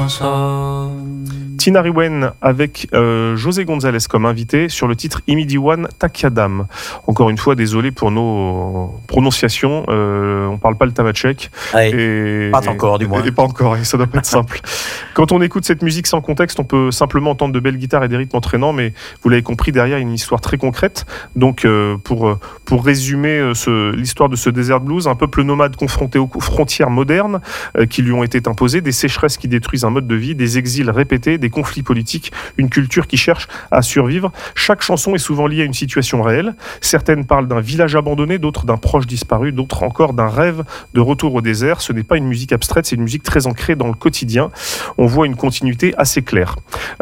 Tina Rewen avec José González comme invité sur le titre Imidiwan Takiadam. Encore une fois, désolé pour nos prononciations, on parle pas le tamatchek. Pas encore du moins. Et pas encore, et ça doit pas être simple. Quand on écoute cette musique sans contexte, on peut simplement entendre de belles guitares et des rythmes entraînants, mais vous l'avez compris, derrière, il y a une histoire très concrète. Donc, pour résumer l'histoire de ce desert blues, un peuple nomade confronté aux frontières modernes qui lui ont été imposées, des sécheresses qui détruisent un mode de vie, des exils répétés, des conflits politiques, une culture qui cherche à survivre. Chaque chanson est souvent liée à une situation réelle. Certaines parlent d'un village abandonné, d'autres d'un proche disparu, d'autres encore d'un rêve de retour au désert. Ce n'est pas une musique abstraite, c'est une musique très ancrée dans le quotidien. On voit une continuité assez claire.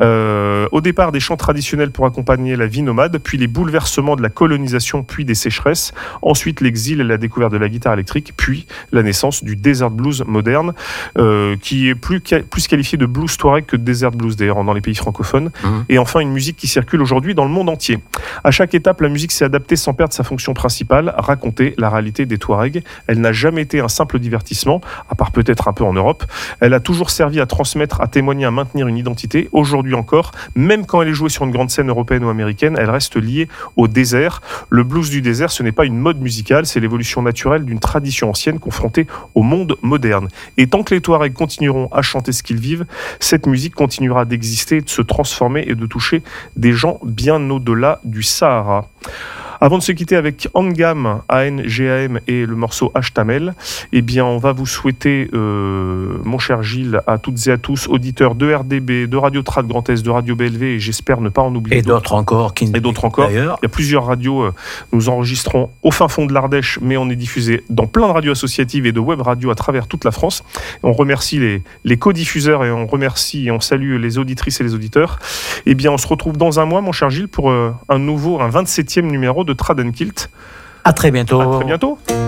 Au départ, des chants traditionnels pour accompagner la vie nomade, puis les bouleversements de la colonisation, puis des sécheresses, ensuite l'exil et la découverte de la guitare électrique, puis la naissance du desert blues moderne, qui est plus qualifié de blues touareg que de desert blues d'ailleurs dans les pays francophones. Et enfin, une musique qui circule aujourd'hui dans le monde entier. À chaque étape, la musique s'est adaptée sans perdre sa fonction principale, raconter la réalité des Touaregs. Elle n'a jamais été un simple divertissement, à part peut-être un peu en Europe. Elle a toujours servi à transmettre, à témoigner, à maintenir une identité. Aujourd'hui encore, même quand elle est jouée sur une grande scène européenne ou américaine, elle reste liée au désert. Le blues du désert, ce n'est pas une mode musicale, c'est l'évolution naturelle d'une tradition ancienne confrontée au monde moderne. Et tant que les Touaregs continueront à chanter ce qu'ils vivent, cette musique continuera d'exister, de se transformer et de toucher des gens bien au-delà du Sahara. Avant de se quitter avec Angam, A-N-G-A-M et le morceau H-Tamel, eh bien, on va vous souhaiter, mon cher Gilles, à toutes et à tous, auditeurs de RDB, de Radio Trad Grand Est, de Radio BLV, et j'espère ne pas en oublier d'autres encore. Et d'autres encore. D'ailleurs. Il y a plusieurs radios, nous enregistrons au fin fond de l'Ardèche, mais on est diffusé dans plein de radios associatives et de web radios à travers toute la France. On remercie les co-diffuseurs et on remercie et on salue les auditrices et les auditeurs. Eh bien, on se retrouve dans un mois, mon cher Gilles, pour un 27e numéro de Trad & Kilt. À très bientôt. À très bientôt.